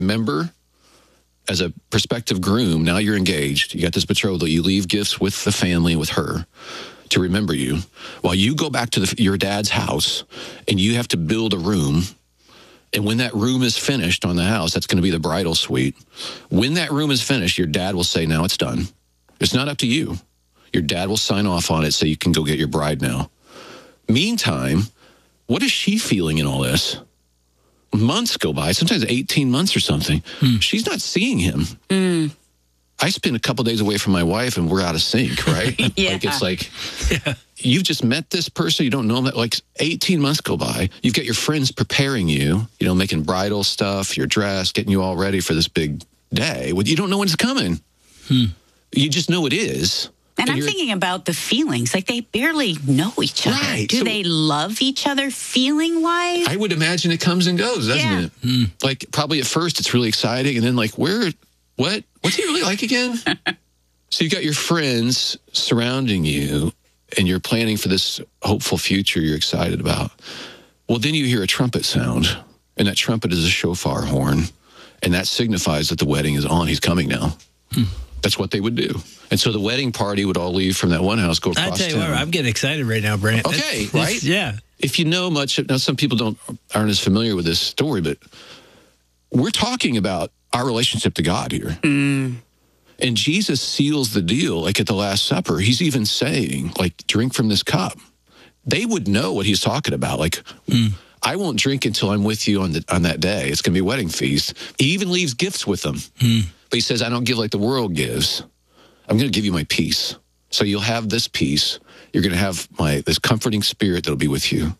Remember, as a prospective groom, now you're engaged. You got this betrothal. You leave gifts with the family, with her, to remember you. While you go back to your dad's house, and you have to build a room. And when that room is finished on the house, that's going to be the bridal suite. When that room is finished, your dad will say, now it's done. It's not up to you. Your dad will sign off on it so you can go get your bride now. Meantime, what is she feeling in all this? Months go by, sometimes 18 months or something. She's not seeing him. I spend a couple days away from my wife and we're out of sync, right? Yeah. Like, it's like, you've just met this person, you don't know them. Like 18 months go by. You've got your friends preparing you, making bridal stuff, your dress, getting you all ready for this big day. You don't know when it's coming. You just know it is. And I'm thinking about the feelings. Like, they barely know each other. Right. Do they love each other feeling-wise? I would imagine it comes and goes, doesn't it? Like, probably at first it's really exciting, and then like, what's he really like again? So you got your friends surrounding you, and you're planning for this hopeful future you're excited about. Well, then you hear a trumpet sound, and that trumpet is a shofar horn, and that signifies that the wedding is on. He's coming now. That's what they would do. And so the wedding party would all leave from that one house, go across town. I tell you what, I'm getting excited right now, Brant. Okay, right? Yeah. If you know much, now some people aren't as familiar with this story, but we're talking about our relationship to God here. And Jesus seals the deal, like at the Last Supper. He's even saying, like, drink from this cup. They would know what he's talking about. Like, I won't drink until I'm with you on that day. It's going to be a wedding feast. He even leaves gifts with them. But he says, I don't give like the world gives. I'm going to give you my peace. So you'll have this peace. You're going to have this comforting spirit that'll be with you.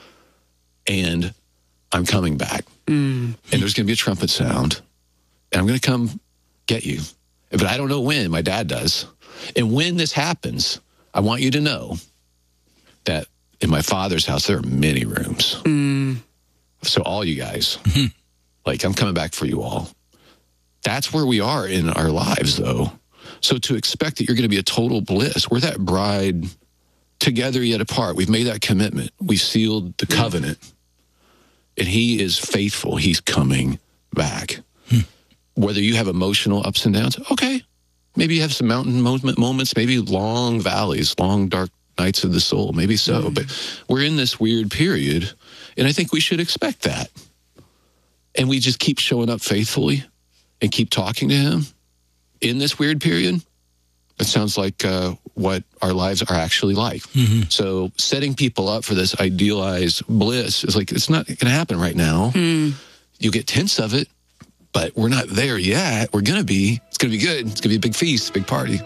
And I'm coming back. And there's going to be a trumpet sound. And I'm going to come get you. But I don't know when. My dad does. And when this happens, I want you to know that in my father's house, there are many rooms. So all you guys, like, I'm coming back for you all. That's where we are in our lives, though. So to expect that you're going to be a total bliss, we're that bride together yet apart. We've made that commitment. We've sealed the covenant. And he is faithful. He's coming back. Whether you have emotional ups and downs, okay. Maybe you have some mountain moments, maybe long valleys, long dark nights of the soul, maybe so. But we're in this weird period, and I think we should expect that. And we just keep showing up faithfully and keep talking to him in this weird period. It sounds like what our lives are actually like. So setting people up for this idealized bliss is like, it's not going to happen right now. You get hints of it, but we're not there yet. We're going to be. It's going to be good. It's going to be a big feast, big party.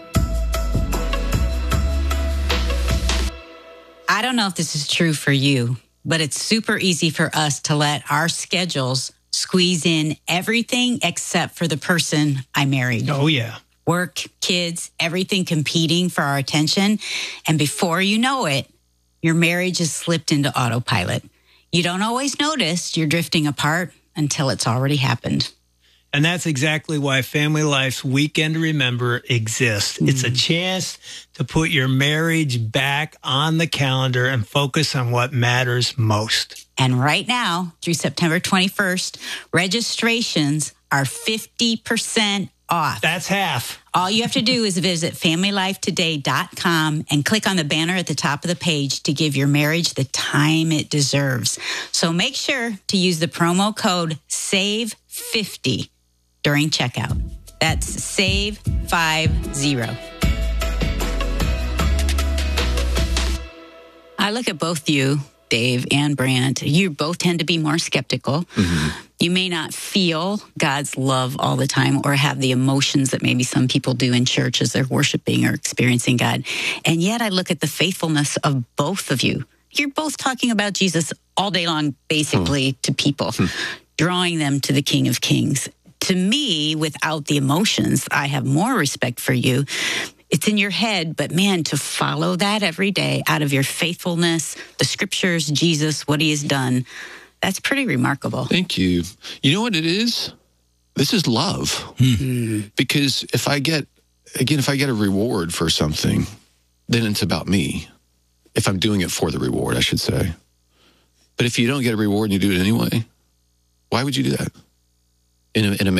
I don't know if this is true for you, but it's super easy for us to let our schedules squeeze in everything except for the person I married. Oh, yeah. Work, kids, everything competing for our attention. And before you know it, your marriage has slipped into autopilot. You don't always notice you're drifting apart until it's already happened. And that's exactly why Family Life's Weekend to Remember exists. It's a chance to put your marriage back on the calendar and focus on what matters most. And right now, through September 21st, registrations are 50% off. That's half. All you have to do is visit FamilyLifeToday.com and click on the banner at the top of the page to give your marriage the time it deserves. So make sure to use the promo code SAVE50 during checkout. That's SAVE50. I look at both you, Dave and Brant. You both tend to be more skeptical. You may not feel God's love all the time or have the emotions that maybe some people do in church as they're worshiping or experiencing God. And yet I look at the faithfulness of both of you. You're both talking about Jesus all day long, basically, to people, drawing them to the King of Kings. To me, without the emotions, I have more respect for you. It's in your head, but man, to follow that every day out of your faithfulness, the scriptures, Jesus, what he has done, that's pretty remarkable. Thank you. You know what it is? This is love. Because if I get a reward for something, then it's about me. If I'm doing it for the reward, I should say. But if you don't get a reward and you do it anyway, why would you do that? in a